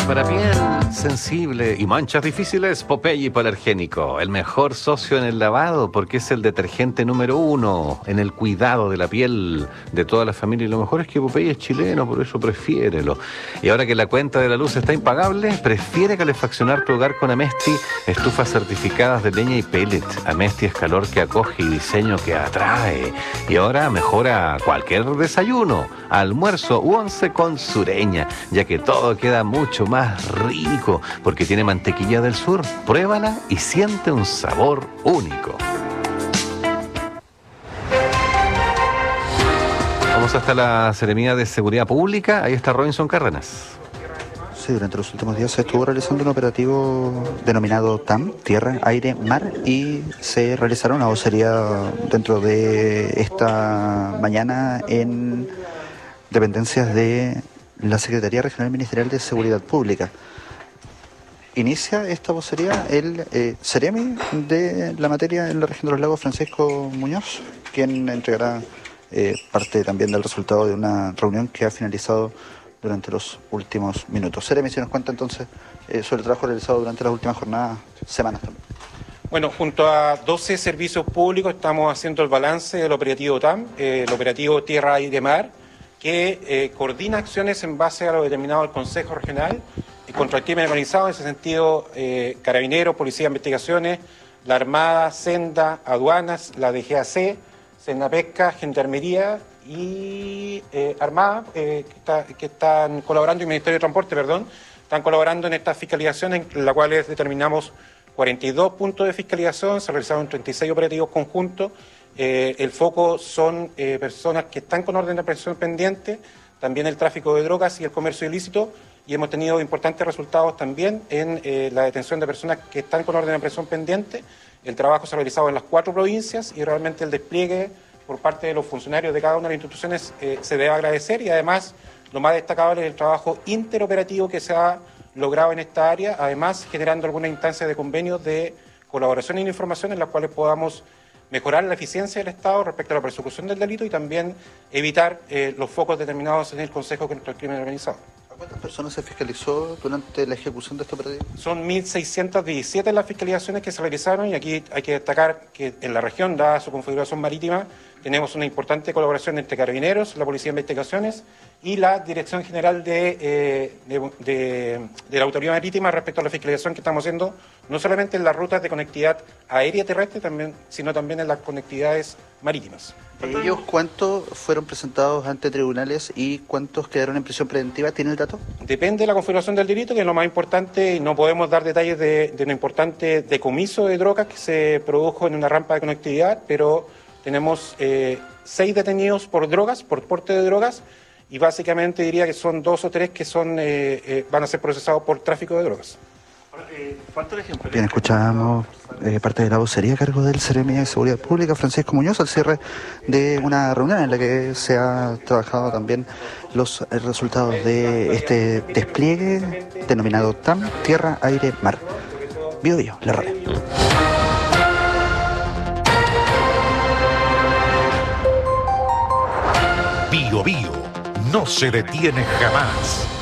para piel sensible y manchas difíciles, Popeye Hipoalergénico. El mejor socio en el lavado porque es el detergente número 1 en el cuidado de la piel de toda la familia. Y lo mejor es que Popeye es chileno, por eso prefiérelo. Y ahora que la cuenta de la luz está impagable, prefiere calefaccionar tu hogar con Amesti, estufas certificadas de leña y pellet. Amesti es calor que acoge y diseño que atrae. Y ahora mejora cualquier desayuno, almuerzo u once con Sureña, ya que todo queda mucho más rico porque tiene mantequilla del sur. Pruébala y siente un sabor único. Vamos hasta la Seremía de Seguridad Pública. Ahí está Robinson Cárdenas. Sí, durante los últimos días se estuvo realizando un operativo denominado TAM, Tierra, Aire, Mar, y se realizaron una vocería dentro de esta mañana en dependencias de la Secretaría Regional Ministerial de Seguridad Pública. Inicia esta vocería el Seremi de la materia en la región de los lagos, Francisco Muñoz, quien entregará parte también del resultado de una reunión que ha finalizado durante los últimos minutos. Seremi, si nos cuenta entonces sobre el trabajo realizado durante las últimas jornadas, semanas también. Bueno, junto a 12 servicios públicos estamos haciendo el balance del operativo TAM, el operativo Tierra, Aire, Mar, que coordina acciones en base a lo determinado del Consejo Regional contra el crimen organizado. En ese sentido, Carabineros, Policía de Investigaciones, la Armada, Senda, Aduanas, la DGAC, Senapesca, Gendarmería y Armada, que están colaborando, y Ministerio de Transporte, perdón, están colaborando en esta fiscalización en la cual determinamos 42 puntos de fiscalización, se realizaron 36 operativos conjuntos. El foco son personas que están con orden de aprehensión pendiente, también el tráfico de drogas y el comercio ilícito, y hemos tenido importantes resultados también en la detención de personas que están con orden de aprehensión pendiente. El trabajo se ha realizado en las 4 provincias y realmente el despliegue por parte de los funcionarios de cada una de las instituciones se debe agradecer, y además lo más destacable es el trabajo interoperativo que se ha logrado en esta área, además generando algunas instancias de convenios de colaboración y información en las cuales podamos mejorar la eficiencia del Estado respecto a la persecución del delito y también evitar los focos determinados en el Consejo contra el Crimen Organizado. ¿A cuántas personas se fiscalizó durante la ejecución de este operativo? Son 1.617 las fiscalizaciones que se realizaron, y aquí hay que destacar que en la región, dada su configuración marítima, tenemos una importante colaboración entre Carabineros, la Policía de Investigaciones y la Dirección General de la Autoridad Marítima respecto a la fiscalización que estamos haciendo, no solamente en las rutas de conectividad aérea y terrestre, sino también en las conectividades marítimas. ¿De ellos cuántos fueron presentados ante tribunales y cuántos quedaron en prisión preventiva? ¿Tiene el dato? Depende de la configuración del delito, que es lo más importante, y no podemos dar detalles de un importante decomiso de drogas que se produjo en una rampa de conectividad, pero tenemos 6 detenidos por drogas, por porte de drogas, y básicamente diría que son 2 o 3 que van a ser procesados por tráfico de drogas. Bien, escuchamos parte de la vocería a cargo del Seremi de Seguridad Pública, Francisco Muñoz, al cierre de una reunión en la que se ha trabajado también los resultados de este despliegue denominado TAM, Tierra, Aire, Mar. Bio, la radio. Bio Bio no se detiene jamás.